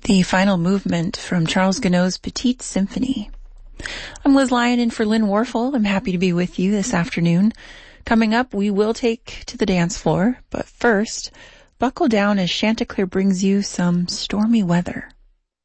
The final movement from Charles Gounod's Petite Symphony. I'm Liz Lyon in for Lynn Warfel. I'm happy to be with you this afternoon. Coming up, we will take to the dance floor, but first, buckle down as Chanticleer brings you some stormy weather.